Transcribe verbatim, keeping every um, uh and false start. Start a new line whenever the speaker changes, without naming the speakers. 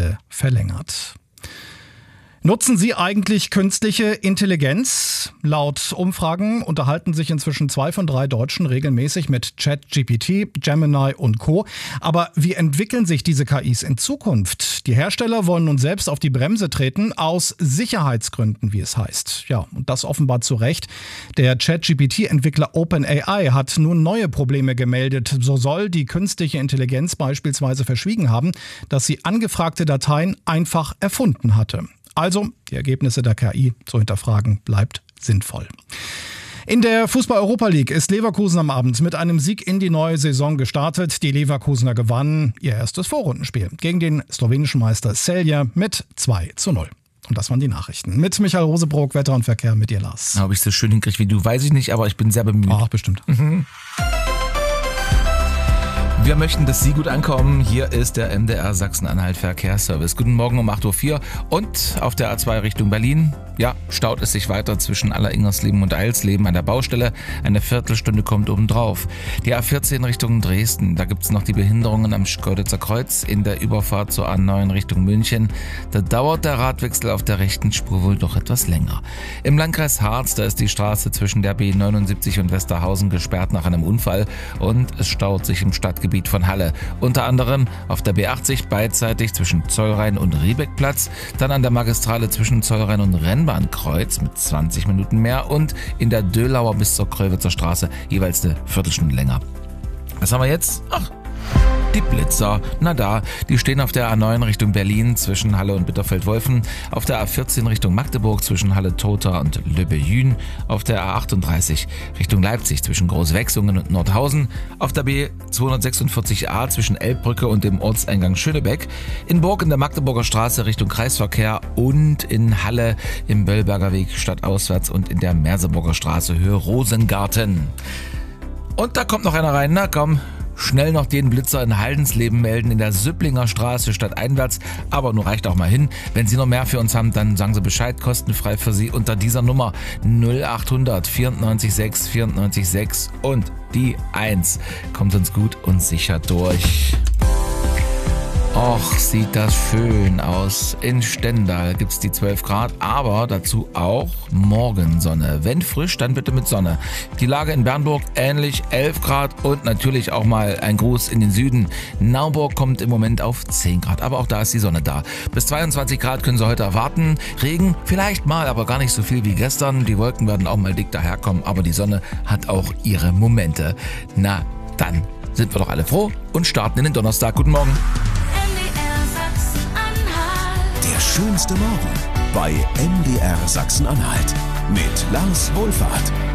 Wochenende verlängert. Nutzen Sie eigentlich künstliche Intelligenz? Laut Umfragen unterhalten sich inzwischen zwei von drei Deutschen regelmäßig mit ChatGPT, Gemini und Co. Aber wie entwickeln sich diese K Is in Zukunft? Die Hersteller wollen nun selbst auf die Bremse treten, aus Sicherheitsgründen, wie es heißt. Ja, und das offenbar zu Recht. Der ChatGPT-Entwickler OpenAI hat nun neue Probleme gemeldet. So soll die künstliche Intelligenz beispielsweise verschwiegen haben, dass sie angefragte Dateien einfach erfunden hatte. Also, die Ergebnisse der K I zu hinterfragen bleibt sinnvoll. In der Fußball-Europa League ist Leverkusen am Abend mit einem Sieg in die neue Saison gestartet. Die Leverkusener gewannen ihr erstes Vorrundenspiel gegen den slowenischen Meister Celje mit zwei zu null. Und das waren die Nachrichten. Mit Michael Rosebrock, Wetter und Verkehr mit dir, Lars.
Ob ich so schön hinkriege wie du, weiß ich nicht, aber ich bin sehr bemüht.
Ach, bestimmt.
Mhm. Wir möchten, dass Sie gut ankommen. Hier ist der M D R Sachsen-Anhalt Verkehrsservice. Guten Morgen um acht Uhr vier und auf der A zwei Richtung Berlin. Ja, staut es sich weiter zwischen Alleringersleben und Eilsleben an der Baustelle. Eine Viertelstunde kommt obendrauf. Die A vierzehn Richtung Dresden. Da gibt es noch die Behinderungen am Schkeuditzer Kreuz in der Überfahrt zur A neun Richtung München. Da dauert der Radwechsel auf der rechten Spur wohl doch etwas länger. Im Landkreis Harz, da ist die Straße zwischen der B neunundsiebzig und Westerhausen gesperrt nach einem Unfall und es staut sich im Stadtgebiet von Halle. Unter anderem auf der B achtzig beidseitig zwischen Zollrhein und Riebeckplatz, dann an der Magistrale zwischen Zollrhein und Rennbahnkreuz mit zwanzig Minuten mehr und in der Dölauer bis zur Kröwitzer Straße jeweils eine Viertelstunde länger. Was haben wir jetzt? Ach, die Blitzer. Na da, die stehen auf der A neun Richtung Berlin zwischen Halle und Bitterfeld-Wolfen, auf der A vierzehn Richtung Magdeburg zwischen Halle-Tota und Löbbe-Jün, auf der A achtunddreißig Richtung Leipzig zwischen Großwechsungen und Nordhausen, auf der B zweihundertsechsundvierzig A zwischen Elbbrücke und dem Ortseingang Schönebeck, in Burg in der Magdeburger Straße Richtung Kreisverkehr und in Halle im Böllberger Weg stadtauswärts und in der Merseburger Straße Höhe Rosengarten. Und da kommt noch einer rein, na komm. Schnell noch den Blitzer in Haldensleben melden, in der Süpplinger Straße stadteinwärts, aber nur reicht auch mal hin. Wenn Sie noch mehr für uns haben, dann sagen Sie Bescheid, kostenfrei für Sie unter dieser Nummer null achthundert vierundneunzig sechs vierundneunzig sechs und die eins. Kommt uns gut und sicher durch. Och, sieht das schön aus. In Stendal gibt's die zwölf Grad, aber dazu auch Morgensonne. Wenn frisch, dann bitte mit Sonne. Die Lage in Bernburg ähnlich, elf Grad und natürlich auch mal ein Gruß in den Süden. Naumburg kommt im Moment auf zehn Grad, aber auch da ist die Sonne da. Bis zweiundzwanzig Grad können Sie heute erwarten. Regen vielleicht mal, aber gar nicht so viel wie gestern. Die Wolken werden auch mal dick daherkommen, aber die Sonne hat auch ihre Momente. Na, dann sind wir doch alle froh und starten in den Donnerstag. Guten Morgen.
Der schönste Morgen bei M D R Sachsen-Anhalt mit Lars Wohlfahrt.